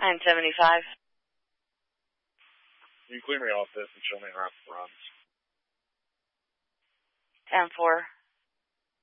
975. You can clear me off this and show me around the runs. 10-4.